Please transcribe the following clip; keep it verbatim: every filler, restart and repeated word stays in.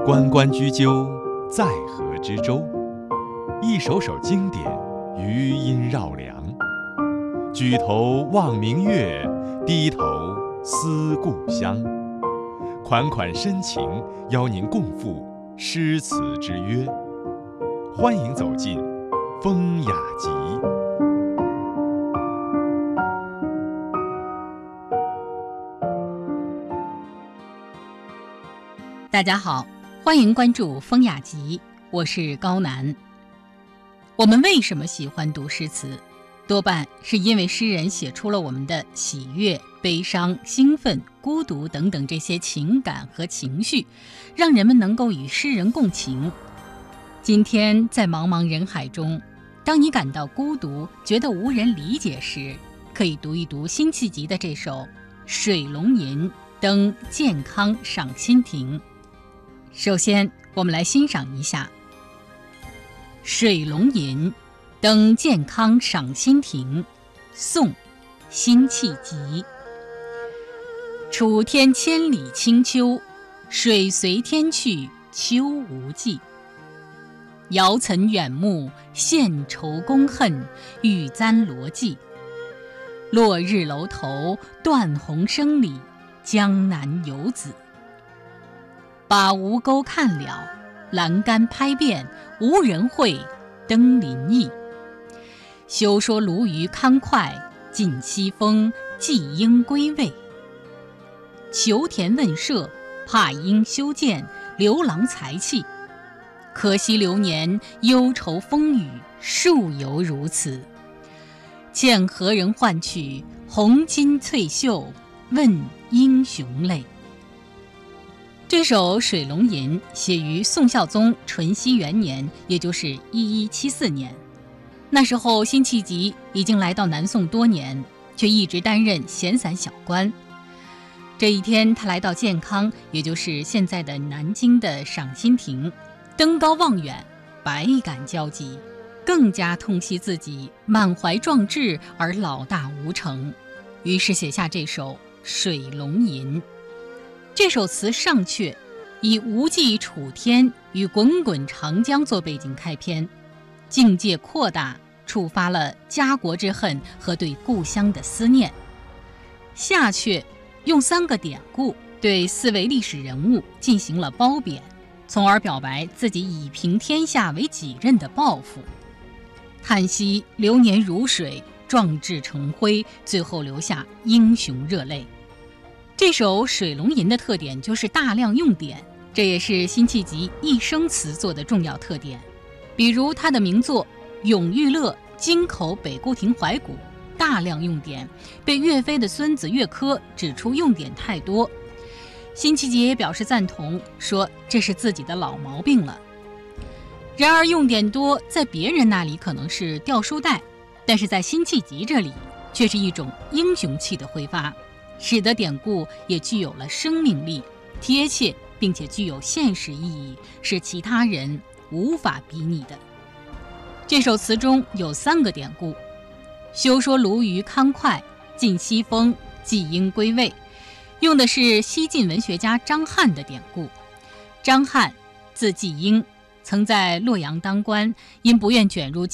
关关雎鸠，在河之洲。一首首经典，余音绕梁。举头望明月，低头思故乡。款款深情，邀您共赴诗词之约。欢迎走进风雅集。 大家好，欢迎关注风雅集，我是高楠。我们为什么喜欢读诗词？多半是因为诗人写出了我们的喜悦、悲伤、兴奋、孤独等等这些情感和情绪，让人们能够与诗人共情。今天在茫茫人海中，当你感到孤独，觉得无人理解时，可以读一读辛弃疾的这首《水龙吟·登建康赏心亭》。首先，我们来欣赏一下《水龙吟·登建康赏心亭》，宋·辛弃疾。楚天千里清秋，水随天去秋无际。遥岑远目，献愁公恨，欲簪罗髻。落日楼头，断鸿声里，江南游子。把吴钩看了，栏杆拍遍，无人会，登临意。休说鲈鱼康快，尽西风，季鹰归位。求田问舍，怕鹰修建，刘郎才气。可惜流年，忧愁风雨，数犹如此。欠何人换取红巾翠袖，问英雄泪。这首《水龙吟》写于宋孝宗淳熙元年，也就是一一七四年。那时候辛弃疾已经来到南宋多年，却一直担任闲散小官。这一天，他来到建康，也就是现在的南京的赏心亭，登高望远，百感交集，更加痛惜自己满怀壮志而老大无成，于是写下这首《水龙吟》。这首词上阙以无际楚天与滚滚长江做背景开篇，境界扩大，触发了家国之恨和对故乡的思念。下阙用三个典故对四位历史人物进行了褒贬，从而表白自己以平天下为己任的抱负，叹息流年如水，壮志成灰，最后留下英雄热泪。这首《水龙吟》的特点就是大量用典，这也是辛弃疾一生词作的重要特点。比如他的名作《咏玉勒·京口北固亭怀古》，大量用典，被岳飞的孙子岳珂指出用典太多。辛弃疾也表示赞同，说这是自己的老毛病了。然而用典多，在别人那里可能是掉书袋，但是在辛弃疾这里却是一种英雄气的挥发，使得典故也具有了生命力，贴切并且具有现实意义，是其他人无法比拟的。这首词中有三个典故：休说鲈鱼康快，尽西风，季鹰归位，用的是西晋文学家张翰的典故。张翰字季鹰，曾在洛阳当官，因不愿卷入